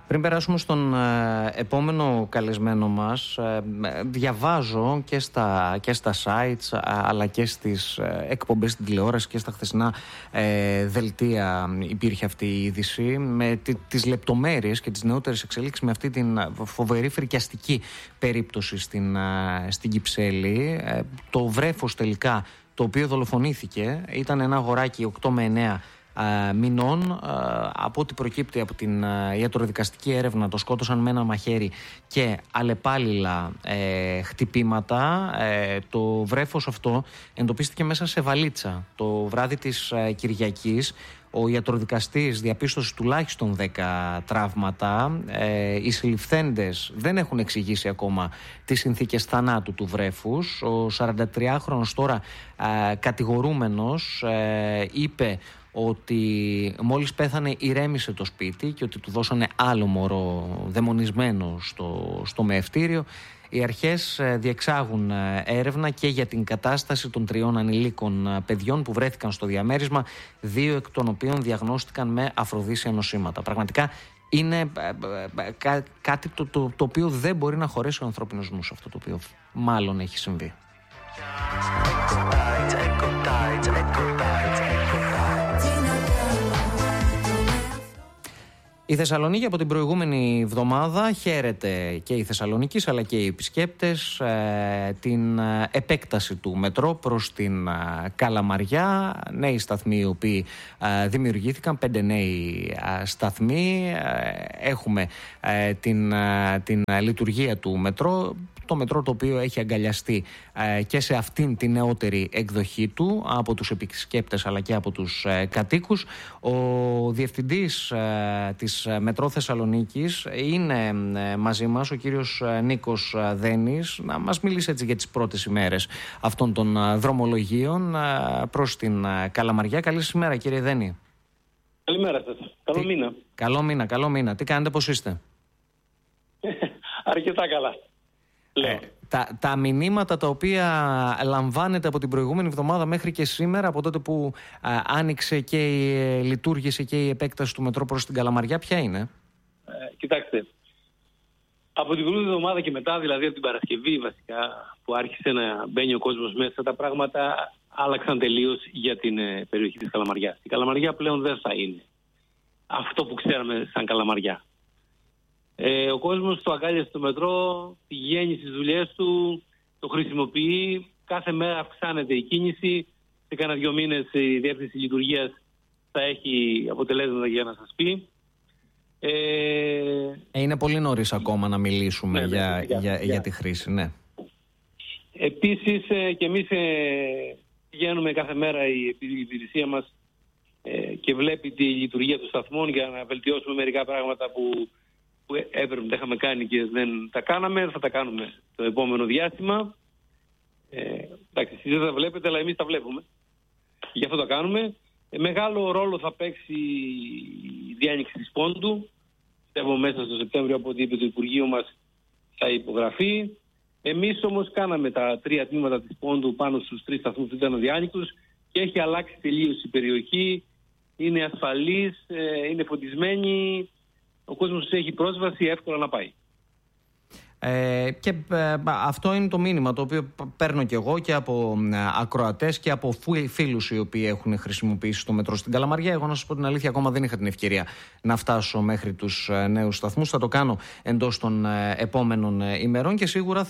Πριν περάσουμε στον επόμενο καλεσμένο μας, διαβάζω και στα sites αλλά και στις εκπομπές στην τηλεόραση και στα χθεσινά δελτία υπήρχε αυτή η είδηση με τις λεπτομέρειες και τις νεότερες εξελίξεις με αυτή την φοβερή φρικιαστική περίπτωση στην Κυψέλη. Το βρέφος τελικά το οποίο δολοφονήθηκε ήταν ένα αγοράκι 8 με 9 μηνών. Από ό,τι προκύπτει από την ιατροδικαστική έρευνα, το σκότωσαν με ένα μαχαίρι και αλλεπάλληλα χτυπήματα. Το βρέφος αυτό εντοπίστηκε μέσα σε βαλίτσα το βράδυ της Κυριακής. Ο ιατροδικαστής διαπίστωσε τουλάχιστον 10 τραύματα. Οι συλληφθέντες δεν έχουν εξηγήσει ακόμα τις συνθήκες θανάτου του βρέφους. Ο 43χρονος τώρα κατηγορούμενος είπε ότι μόλις πέθανε ηρέμησε το σπίτι και ότι του δώσανε άλλο μωρό δαιμονισμένο στο μεευτήριο. Οι αρχές διεξάγουν έρευνα και για την κατάσταση των 3 ανηλίκων παιδιών που βρέθηκαν στο διαμέρισμα, 2 εκ των οποίων διαγνώστηκαν με αφροδίσια νοσήματα. Πραγματικά είναι κάτι το οποίο δεν μπορεί να χωρέσει ο ανθρώπινος νους, αυτό το οποίο μάλλον έχει συμβεί. Η Θεσσαλονίκη από την προηγούμενη εβδομάδα χαίρεται και οι Θεσσαλονικείς αλλά και οι επισκέπτες την επέκταση του μετρό προς την Καλαμαριά. Νέοι σταθμοί οι οποίοι δημιουργήθηκαν, 5 νέοι σταθμοί. Έχουμε την λειτουργία του μετρό. Το μετρό το οποίο έχει αγκαλιαστεί και σε αυτήν την νεότερη εκδοχή του από τους επισκέπτες αλλά και από τους κατοίκους. Ο διευθυντής της Μετρό Θεσσαλονίκης είναι μαζί μας, ο κύριος Νίκος Δένης, να μας μιλήσει έτσι για τις πρώτες ημέρες αυτών των δρομολογίων προς την Καλαμαριά. Καλή ημέρα κύριε Δένη. Καλημέρα σας. Καλό μήνα. Τι κάνετε, πώς είστε? Αρκετά καλά. Τα μηνύματα τα οποία λαμβάνετε από την προηγούμενη εβδομάδα μέχρι και σήμερα, από τότε που άνοιξε και λειτουργήσε και η επέκταση του μετρό προς την Καλαμαριά, ποια είναι? Κοιτάξτε, από την προηγούμενη εβδομάδα και μετά, δηλαδή από την Παρασκευή βασικά, που άρχισε να μπαίνει ο κόσμος μέσα, τα πράγματα άλλαξαν τελείως για την περιοχή της Καλαμαριάς. Η Καλαμαριά πλέον δεν θα είναι αυτό που ξέραμε σαν Καλαμαριά. Ο κόσμος το αγκάλιασε στο μετρό, πηγαίνει στις δουλειές του, το χρησιμοποιεί. Κάθε μέρα αυξάνεται η κίνηση. Σε κάνα 2 μήνες η διεύθυνση λειτουργίας θα έχει αποτελέσματα για να σας πει. Είναι πολύ νωρίς ακόμα να μιλήσουμε για τη χρήση, ναι. Επίσης και εμείς πηγαίνουμε κάθε μέρα η υπηρεσία μας και βλέπει τη λειτουργία των σταθμών για να βελτιώσουμε μερικά πράγματα που έπρεπε να είχαμε κάνει και δεν τα κάναμε. Θα τα κάνουμε το επόμενο διάστημα. Εντάξει, εσείς δεν τα βλέπετε, αλλά εμείς τα βλέπουμε. Γι' αυτό τα κάνουμε. Μεγάλο ρόλο θα παίξει η διάνοιξη της Πόντου. Πιστεύω μέσα στο Σεπτέμβριο, από ό,τι είπε το Υπουργείο μας, θα υπογραφεί. Εμείς όμως κάναμε τα 3 τμήματα της Πόντου πάνω στους 3 σταθμούς που ήταν αδιάνοικτους και έχει αλλάξει τελείως η περιοχή. Είναι ασφαλής, είναι φωτισμένη. Ο κόσμος έχει πρόσβαση εύκολα να πάει. Και αυτό είναι το μήνυμα το οποίο παίρνω και εγώ και από ακροατές και από φίλους οι οποίοι έχουν χρησιμοποιήσει το μετρό στην Καλαμαριά. Εγώ να σας πω την αλήθεια, ακόμα δεν είχα την ευκαιρία να φτάσω μέχρι τους νέους σταθμούς. Θα το κάνω εντός των επόμενων ημερών και σίγουρα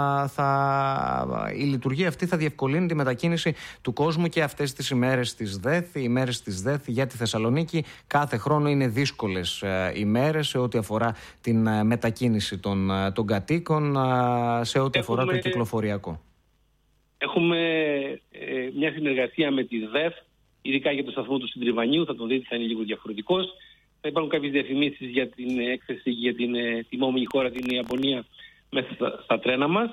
η λειτουργία αυτή θα διευκολύνει τη μετακίνηση του κόσμου και αυτές τις ημέρες της ΔΕΘ. Οι ημέρες της ΔΕΘ για τη Θεσσαλονίκη κάθε χρόνο είναι δύσκολες ημέρες σε ό,τι αφορά την μετακίνηση των κατοίκων, σε ό,τι αφορά το κυκλοφοριακό. Έχουμε μια συνεργασία με τη ΔΕΦ, ειδικά για το σταθμό του Συντριβανίου, θα τον δείτε, θα είναι λίγο διαφορετικός. Θα υπάρχουν κάποιες διαφημίσεις για την έκθεση για την τιμόμενη χώρα, την Ιαπωνία, μέσα στα τρένα μας.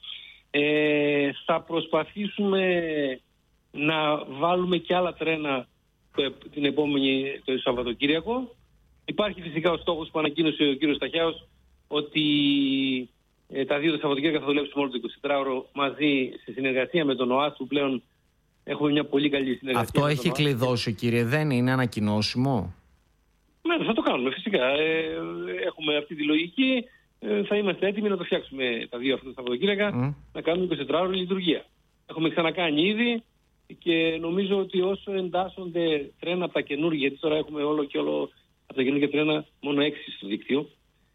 Θα προσπαθήσουμε να βάλουμε και άλλα τρένα το Σαββατοκύριακο. Υπάρχει φυσικά ο στόχος που ανακοίνωσε ο κύριος Σταχιάος, ότι τα 2 Σαββατοκύριακα θα δουλέψουμε όλο το 24ωρο μαζί σε συνεργασία με τον ΟΑΣ, που πλέον έχουμε μια πολύ καλή συνεργασία. Αυτό έχει κλειδώσει, κύριε Δένη, είναι ανακοινώσιμο? Ναι, θα το κάνουμε φυσικά. Έχουμε αυτή τη λογική. Θα είμαστε έτοιμοι να το φτιάξουμε τα 2 αυτά τα Σαββατοκύριακα, να κάνουμε 24 ώρες λειτουργία. Έχουμε ξανακάνει ήδη και νομίζω ότι όσο εντάσσονται τρένα από τα καινούργια, γιατί τώρα έχουμε όλο από τα καινούργια τρένα μόνο 6 στο δίκτυο.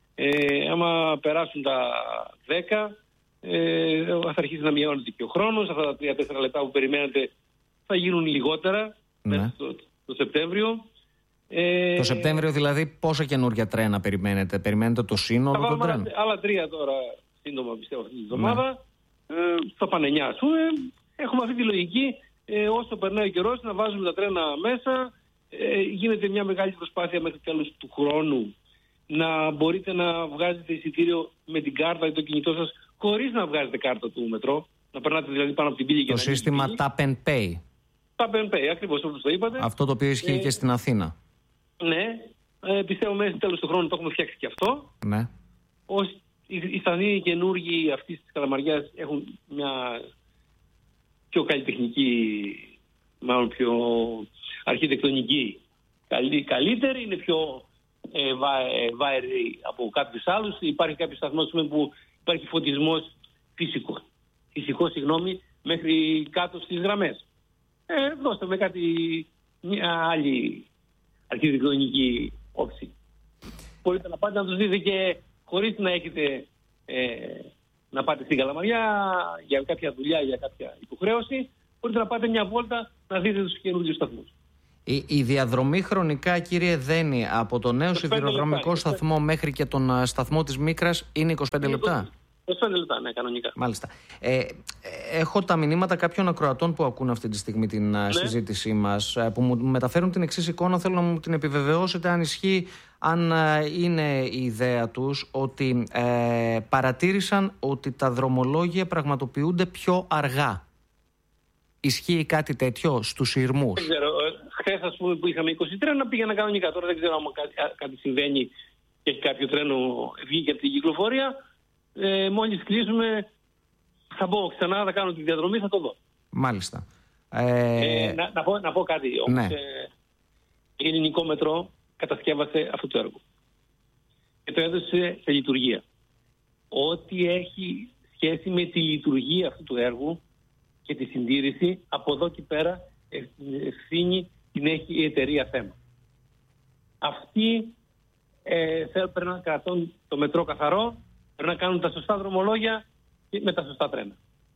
Άμα περάσουν τα 10, θα αρχίσει να μειώνεται και ο χρόνος. Αυτά τα 3-4 λεπτά που περιμένετε θα γίνουν λιγότερα μέσα το Σεπτέμβριο. Το Σεπτέμβριο δηλαδή πόσα καινούργια τρένα περιμένετε? Περιμένετε το σύνολο των τρένων? Άλλα 3 τώρα σύντομα πιστεύω αυτή τη εβδομάδα. Θα πάνε 9 ας πούμε. Έχουμε αυτή τη λογική. Όσο περνάει ο καιρός να βάζουμε τα τρένα μέσα. Γίνεται μια μεγάλη προσπάθεια μέχρι τέλος του χρόνου να μπορείτε να βγάζετε εισιτήριο με την κάρτα ή το κινητό σας χωρίς να βγάζετε κάρτα του μετρό. Να περνάτε δηλαδή πάνω από την πύλη. Το σύστημα Tap and Pay. Tap and Pay, ακριβώς όπως το είπατε. Αυτό το οποίο ισχύει και στην Αθήνα. Ναι, πιστεύω μέχρι τέλος του χρόνου το έχουμε φτιάξει και αυτό. Ναι. Οι σταθμοί καινούργοι αυτής της Καλαμαριάς έχουν μια πιο καλλιτεχνική, μάλλον πιο αρχιτεκτονική καλύτερη, είναι πιο βάερη από κάποιους άλλους. Υπάρχει κάποιος σταθμός που υπάρχει φωτισμός φυσικό μέχρι κάτω στις γραμμές. Δώστε με μια άλλη αρχιτεκτονική όψη. Μπορείτε να πάτε να τους δείτε και χωρίς να έχετε να πάτε στην Καλαμαριά για κάποια δουλειά, για κάποια υποχρέωση. Μπορείτε να πάτε μια βόλτα να δείτε τους καινούργιους σταθμούς. Η διαδρομή χρονικά, κύριε Δένη, από το νέο σιδηροδρομικό σταθμό μέχρι και τον σταθμό της Μίκρας είναι 25 λεπτά. 25 λεπτά, ναι, κανονικά. Μάλιστα. Έχω τα μηνύματα κάποιων ακροατών που ακούν αυτή τη στιγμή την συζήτησή μας, που μου μεταφέρουν την εξής εικόνα. Θέλω να μου την επιβεβαιώσετε αν ισχύει, αν είναι η ιδέα τους, ότι παρατήρησαν ότι τα δρομολόγια πραγματοποιούνται πιο αργά. Ισχύει κάτι τέτοιο στους σειρμούς? Δεν ξέρω. Χθες, ας πούμε, που είχαμε 20 τρένα πήγαινα κανονικά. Τώρα δεν ξέρω αν κάτι συμβαίνει και έχει κάποιο τρένο βγήκε από την κυκλοφορία. Μόλις κλείσουμε θα μπω ξανά, θα κάνω τη διαδρομή, θα το δω. Μάλιστα. Να πω κάτι. Ναι. Το ελληνικό μετρό κατασκεύασε αυτό το έργο και το έδωσε σε λειτουργία. Ό,τι έχει σχέση με τη λειτουργία αυτού του έργου και τη συντήρηση, από εδώ και πέρα ευθύνη την έχει η εταιρεία θέμα. Αυτοί πρέπει να κρατούν το μετρό καθαρό, πρέπει να κάνουν τα σωστά δρομολόγια και με τα σωστά τρένα.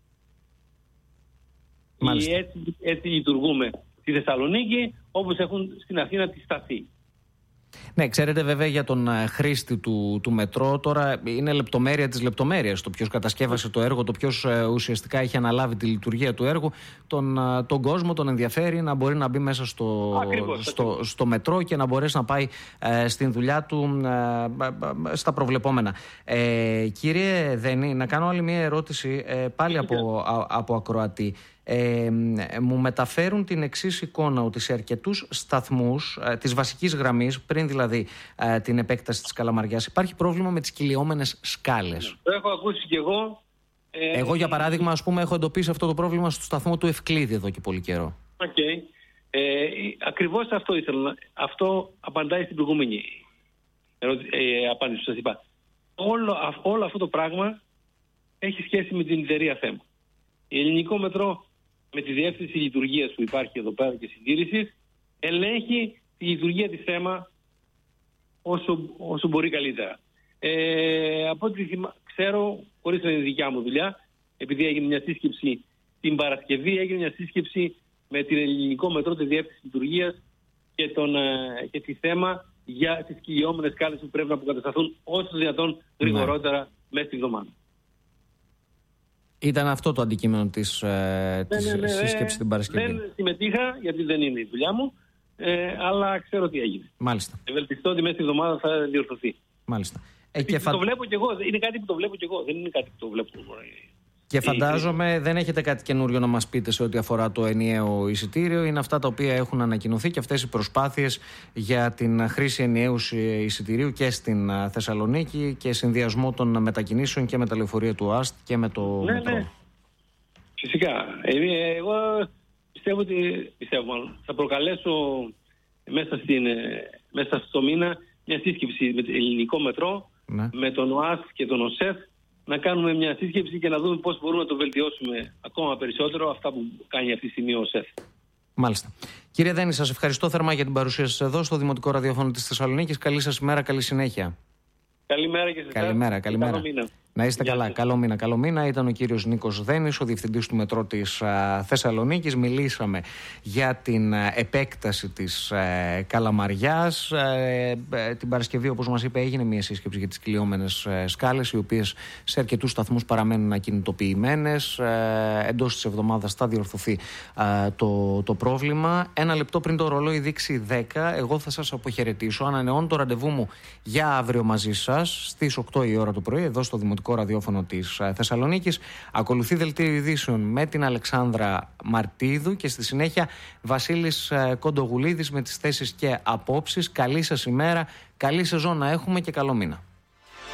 Έτσι λειτουργούμε στη Θεσσαλονίκη, όπως έχουν στην Αθήνα τη σταθή. Ναι, ξέρετε βέβαια για τον χρήστη του μετρό, τώρα είναι λεπτομέρεια της λεπτομέρειας το ποιος κατασκεύασε το έργο, το ποιος ουσιαστικά έχει αναλάβει τη λειτουργία του έργου. Τον κόσμο τον ενδιαφέρει να μπορεί να μπει μέσα στο μετρό και να μπορέσει να πάει στην δουλειά του στα προβλεπόμενα. Κύριε Δένη, να κάνω άλλη μια ερώτηση πάλι από ακροατή. Μου μεταφέρουν την εξής εικόνα, ότι σε αρκετούς σταθμούς της βασικής γραμμής, πριν δηλαδή την επέκταση της Καλαμαριάς, υπάρχει πρόβλημα με τις κυλιόμενες σκάλες. Το έχω ακούσει κι εγώ. Εγώ για παράδειγμα, ας πούμε, έχω εντοπίσει αυτό το πρόβλημα στο σταθμό του Ευκλήδη εδώ και πολύ καιρό. Ακριβώς αυτό ήθελα. Αυτό απαντάει στην προηγούμενη απάντηση που σας είπα. Όλο αυτό το πράγμα έχει σχέση με την εταιρεία θέμα. Η ελληνικό μετρό, με τη διεύθυνση λειτουργίας που υπάρχει εδώ πέρα και συντήρησης, ελέγχει τη λειτουργία της θέμα όσο μπορεί καλύτερα. Από ό,τι ξέρω, χωρίς να είναι δικιά μου δουλειά, επειδή έγινε μια σύσκεψη την Παρασκευή, έγινε μια σύσκεψη με την ελληνικό μετρό, τη διεύθυνση λειτουργίας και τη θέμα για τις κυλιόμενες σκάλες που πρέπει να αποκατασταθούν όσο δυνατόν γρηγορότερα μέσα στη εβδομάδα. Ήταν αυτό το αντικείμενο της σύσκεψης την Παρασκευή. Δεν συμμετείχα γιατί δεν είναι η δουλειά μου, αλλά ξέρω τι έγινε. Μάλιστα. Ευελπιστώ ότι μέσα στη εβδομάδα θα διορθωθεί. Μάλιστα. Το βλέπω κι εγώ. Είναι κάτι που το βλέπω κι εγώ. Δεν είναι κάτι που το βλέπω. Και φαντάζομαι δεν έχετε κάτι καινούριο να μας πείτε σε ό,τι αφορά το ενιαίο εισιτήριο. Είναι αυτά τα οποία έχουν ανακοινωθεί και αυτές οι προσπάθειες για την χρήση ενιαίου εισιτηρίου και στην Θεσσαλονίκη και συνδυασμό των μετακινήσεων και με τα λεωφορεία του ΑΣΤ και με το μετρό. Ναι. Φυσικά. Εγώ πιστεύω ότι θα προκαλέσω μέσα μέσα στο μήνα μια σύσκεψη με το ελληνικό μετρό, με τον ΟΑΣ και τον ΟΣΕΦ, να κάνουμε μια σύσκεψη και να δούμε πώς μπορούμε να το βελτιώσουμε ακόμα περισσότερο αυτά που κάνει αυτή τη στιγμή ο ΟΣΕΦ. Μάλιστα. Κύριε Δένη, σας ευχαριστώ θερμά για την παρουσία σας εδώ στο Δημοτικό Ραδιόφωνο της Θεσσαλονίκης. Καλή σας ημέρα, καλή συνέχεια. Καλημέρα και σε εσάς. Καλημέρα. Καλό μήνα. Να είστε καλά. Καλό μήνα. Ήταν ο κύριος Νίκος Δένης, ο διευθυντής του Μετρό της Θεσσαλονίκης. Μιλήσαμε για την επέκταση της Καλαμαριάς. Την Παρασκευή, όπως μας είπε, έγινε μια σύσκεψη για τις κυλιόμενες σκάλες, οι οποίες σε αρκετούς σταθμούς παραμένουν ακινητοποιημένες. Εντός της εβδομάδας θα διορθωθεί το πρόβλημα. Ένα λεπτό πριν το ρολόι δείξει 10, εγώ θα σας αποχαιρετήσω. Ανανεώνω το ραντεβού μου για αύριο μαζί σας στις 8 η ώρα το πρωί, εδώ στο Δημοτικό Ραδιόφωνο της Θεσσαλονίκης. Ακολουθεί δελτίο ειδήσεων με την Αλεξάνδρα Μαρτίδου και στη συνέχεια Βασίλης Κοντογουλίδης με τις θέσεις και απόψεις. Καλή σας ημέρα, καλή σεζόν να έχουμε και καλό μήνα.